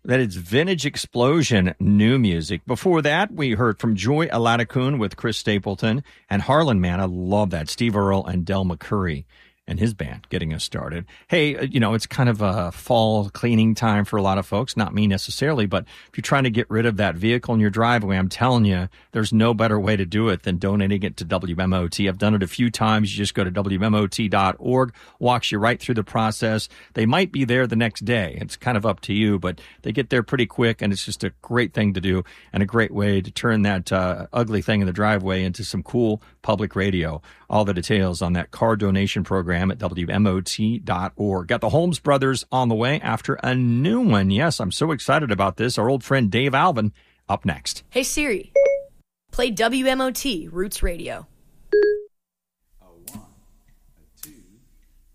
That is Vintage Explosion, new music. Before that, we heard from Joy Aladakun with Chris Stapleton and Harlan Man. I love that. Steve Earle and Del McCurry and his band getting us started. Hey, it's kind of a fall cleaning time for a lot of folks. Not me necessarily, but if you're trying to get rid of that vehicle in your driveway, I'm telling you, there's no better way to do it than donating it to WMOT. I've done it a few times. You just go to WMOT.org, walks you right through the process. They might be there the next day. It's kind of up to you, but they get there pretty quick, and it's just a great thing to do and a great way to turn that ugly thing in the driveway into some cool public radio. All the details on that car donation program at WMOT.org. Got the Holmes Brothers on the way after a new one. Yes, I'm so excited about this. Our old friend Dave Alvin up next. Hey Siri, play WMOT Roots Radio.